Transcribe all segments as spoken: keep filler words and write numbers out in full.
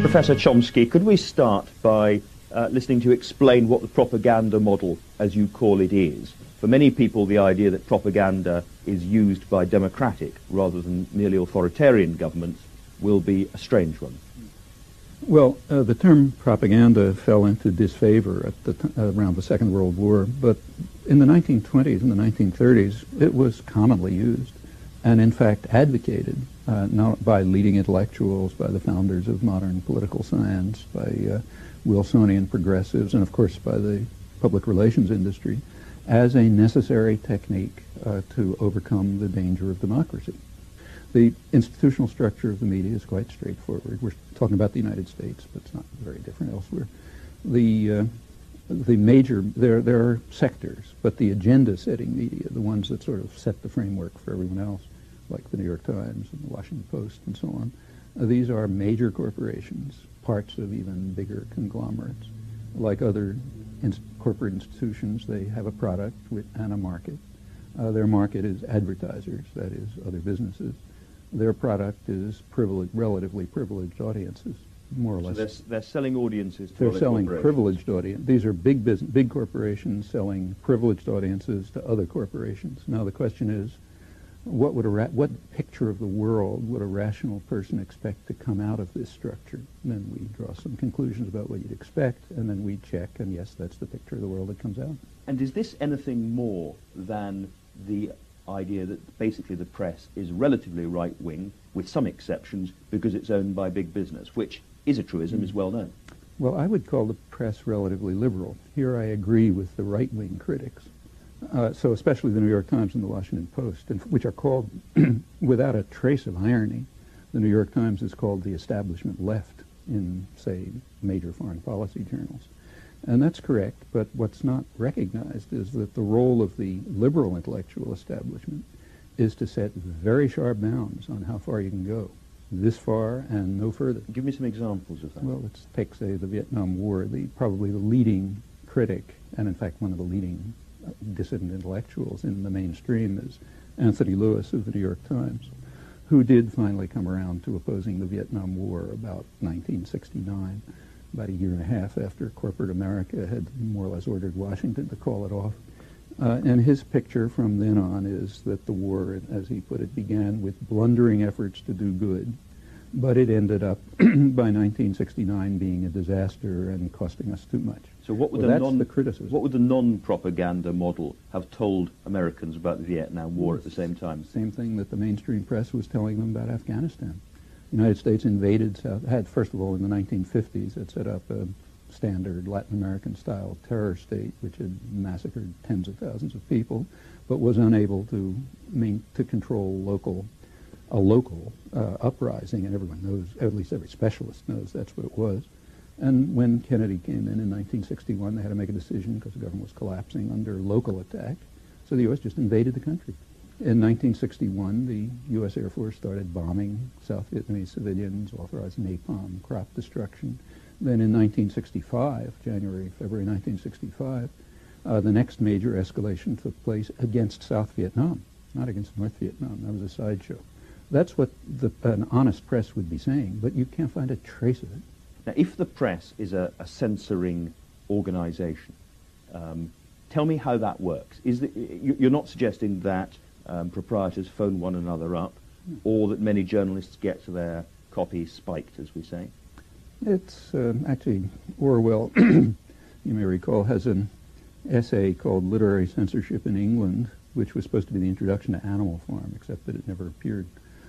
Professor Chomsky, could we start by uh, listening to you explain what the propaganda model, as you call it, is? For many people, the idea that propaganda is used by democratic rather than merely authoritarian governments will be a strange one. Well, uh, the term propaganda fell into disfavor at the t uh, around the Second World War, but in the nineteen twenties and the nineteen thirties, it was commonly used, and in fact advocated uh, not by leading intellectuals, by the founders of modern political science, by uh, Wilsonian progressives, and of course by the public relations industry, as a necessary technique uh, to overcome the danger of democracy. The institutional structure of the media is quite straightforward. We're talking about the United States, but it's not very different elsewhere. The uh, the major there there are sectors, but the agenda-setting media, the ones that sort of set the framework for everyone else, like the New York Times and the Washington Post and so on, uh, these are major corporations, parts of even bigger conglomerates. Like other inst corporate institutions, they have a product with, and a market. Uh, their market is advertisers, that is, other businesses. Their product is privileged, relatively privileged audiences, more or so less. They're, they're selling audiences to They're other selling corporations. privileged audience. These are big business, big corporations selling privileged audiences to other corporations. Now the question is, what would a ra what picture of the world would a rational person expect to come out of this structure? And then we draw some conclusions about what you'd expect, and then we check, and yes, that's the picture of the world that comes out. And is this anything more than the idea that basically the press is relatively right-wing, with some exceptions, because it's owned by big business, which is a truism, mm. is well known? Well, I would call the press relatively liberal. Here I agree with the right-wing critics. Uh, so especially the New York Times and the Washington Post, and, which are called, without a trace of irony, the New York Times is called the establishment left in, say, major foreign policy journals. And that's correct, but what's not recognized is that the role of the liberal intellectual establishment is to set very sharp bounds on how far you can go, this far and no further. Give me some examples of that. Well, let's take, say, the Vietnam War. The, probably the leading critic, and in fact one of the leading uh, dissident intellectuals in the mainstream, is Anthony Lewis of the New York Times, who did finally come around to opposing the Vietnam War about nineteen sixty-nine. About a year and a half after corporate America had more or less ordered Washington to call it off. Uh, and his picture from then on is that the war, as he put it, began with blundering efforts to do good, but it ended up by nineteen sixty-nine being a disaster and costing us too much. So what would well, the that's non, the criticism. What would the non-propaganda model have told Americans about the Vietnam War at the same time? Same thing that the mainstream press was telling them about Afghanistan. The United States invaded South, had first of all in the nineteen fifties, it set up a standard Latin American style terror state which had massacred tens of thousands of people, but was unable to main, to control local, a local uh, uprising, and everyone knows, at least every specialist knows that's what it was. And when Kennedy came in in nineteen sixty-one, they had to make a decision because the government was collapsing under local attack, so the U S just invaded the country. In nineteen sixty-one, the U S Air Force started bombing South Vietnamese civilians, authorized napalm, crop destruction. Then in nineteen sixty-five, January, February nineteen sixty-five, uh, the next major escalation took place against South Vietnam, not against North Vietnam. That was a sideshow. That's what the, an honest press would be saying, but you can't find a trace of it. Now, if the press is a, a censoring organization, um, tell me how that works. Is the, you're not suggesting that Um, proprietors phone one another up, or that many journalists get their copy spiked, as we say? It's uh, actually, Orwell, you may recall, has an essay called Literary Censorship in England, which was supposed to be the introduction to Animal Farm, except that it never appeared,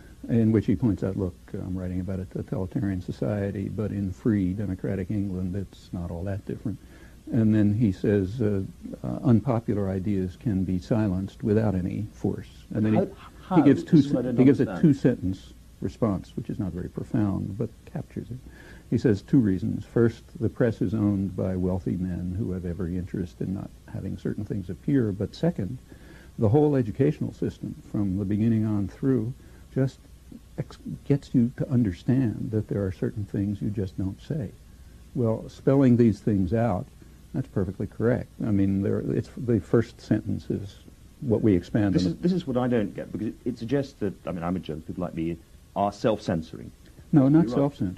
in which he points out, look, I'm writing about a totalitarian society, but in free democratic England, it's not all that different. And then he says uh, uh, unpopular ideas can be silenced without any force. And then how, he, how? he gives two he he gives a two-sentence response, which is not very profound, but captures it. He says two reasons. First, the press is owned by wealthy men who have every interest in not having certain things appear. But second, the whole educational system, from the beginning on through, just ex gets you to understand that there are certain things you just don't say. Well, spelling these things out, that's perfectly correct. I mean, there, it's the first sentence is what we expand this on. Is, this is what I don't get, because it, it suggests that, I mean, I'm a journalist, people like me are self-censoring. No, not Right. self-censoring.